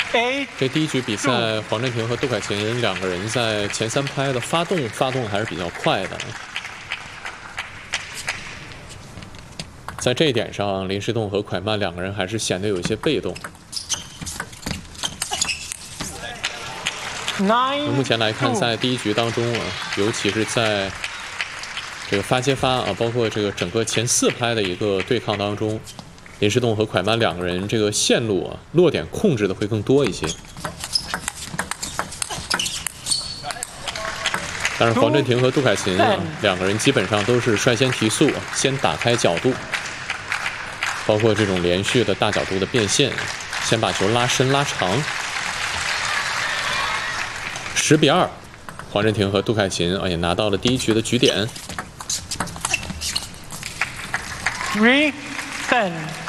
这第一局比赛，黄镇廷和杜凯琴两个人在前3拍的发动还是比较快的。在这一点上，林诗栋和蒯曼两个人还是显得有一些被动。目前来看，在第一局当中啊，尤其是在这个发接发啊，包括这个整个前4拍的一个对抗当中，林诗栋和蒯曼两个人这个线路啊落点控制的会更多一些。但是黄镇廷和杜凯琴啊，两个人基本上都是率先提速，先打开角度，包括这种连续的大角度的变现，先把球拉深拉长。10比2，黄镇廷和杜凯琴啊也拿到了第一局的局点。 3-10。